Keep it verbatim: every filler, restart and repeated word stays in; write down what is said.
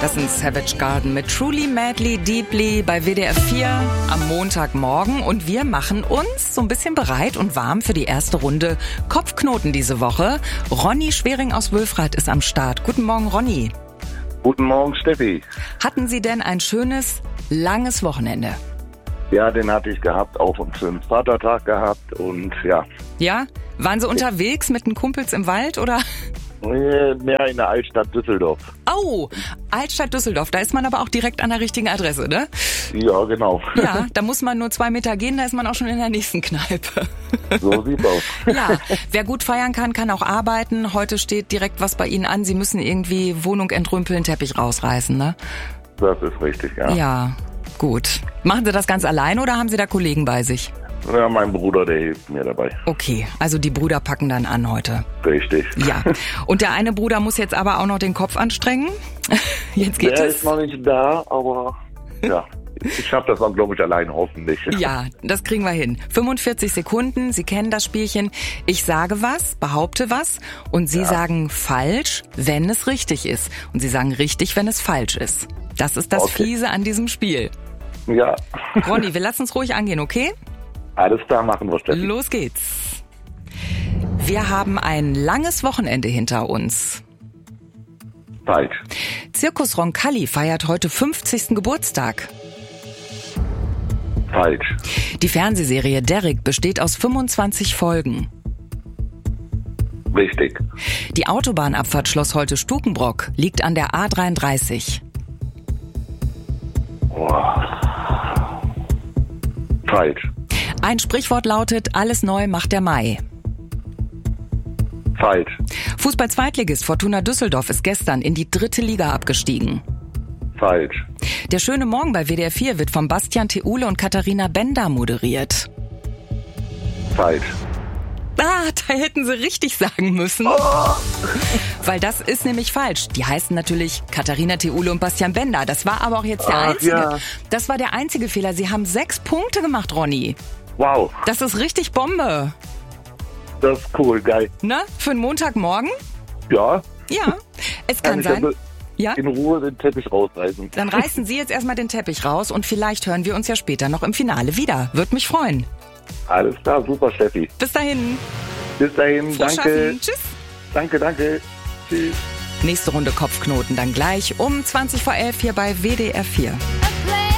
Das sind Savage Garden mit Truly, Madly, Deeply bei W D R vier am Montagmorgen. Und wir machen uns so ein bisschen bereit und warm für die erste Runde Kopfknoten diese Woche. Ronny Schwering aus Wülfrath ist am Start. Guten Morgen, Ronny. Guten Morgen, Steffi. Hatten Sie denn ein schönes, langes Wochenende? Ja, den hatte ich gehabt, auch einen schönen Vatertag gehabt und ja. Ja? Waren Sie unterwegs mit den Kumpels im Wald oder? Mehr in der Altstadt Düsseldorf. Oh, Altstadt Düsseldorf, da ist man aber auch direkt an der richtigen Adresse, ne? Ja, genau. Ja, da muss man nur zwei Meter gehen, da ist man auch schon in der nächsten Kneipe. So sieht's aus. Ja, wer gut feiern kann, kann auch arbeiten. Heute steht direkt was bei Ihnen an. Sie müssen irgendwie Wohnung entrümpeln, Teppich rausreißen, ne? Das ist richtig, ja. Ja, gut. Machen Sie das ganz allein oder haben Sie da Kollegen bei sich? Ja, mein Bruder, der hilft mir dabei. Okay, also die Brüder packen dann an heute. Richtig. Ja, und der eine Bruder muss jetzt aber auch noch den Kopf anstrengen. Jetzt geht der es. ist noch nicht da, aber ja, ich schaff das dann, glaube ich, allein hoffentlich. Ja, das kriegen wir hin. fünfundvierzig Sekunden, Sie kennen das Spielchen. Ich sage was, behaupte was und Sie Ja. sagen falsch, wenn es richtig ist. Und Sie sagen richtig, wenn es falsch ist. Das ist das Okay. Fiese an diesem Spiel. Ja. Ronny, wir lassen es ruhig angehen, okay? Alles klar, machen wir, Steffi. Los geht's. Wir haben ein langes Wochenende hinter uns. Falsch. Zirkus Roncalli feiert heute fünfzigsten Geburtstag. Falsch. Die Fernsehserie Derrick besteht aus fünfundzwanzig Folgen. Richtig. Die Autobahnabfahrt Schloss Holte-Stukenbrock liegt an der A dreiunddreißig. Boah. Falsch. Ein Sprichwort lautet, alles neu macht der Mai. Falsch. Fußball-Zweitligist Fortuna Düsseldorf ist gestern in die dritte Liga abgestiegen. Falsch. Der schöne Morgen bei W D R vier wird von Bastian Theule und Katharina Bender moderiert. Falsch. Ah, da hätten sie richtig sagen müssen. Oh. Weil das ist nämlich falsch. Die heißen natürlich Katharina Theule und Bastian Bender. Das war aber auch jetzt der Ach, einzige. ja. Das war der einzige Fehler. Sie haben sechs Punkte gemacht, Ronny. Wow. Das ist richtig Bombe. Das ist cool, geil. Ne? Für einen Montagmorgen? Ja. Ja. Es kann ich sein. also Ja? in Ruhe den Teppich rausreißen. Dann reißen Sie jetzt erstmal den Teppich raus und vielleicht hören wir uns ja später noch im Finale wieder. Würde mich freuen. Alles klar, super, Steffi. Bis dahin. Bis dahin, Frohes danke. Schaffen. Tschüss. Danke, danke. Tschüss. Nächste Runde Kopfknoten dann gleich um zwanzig vor elf hier bei W D R vier.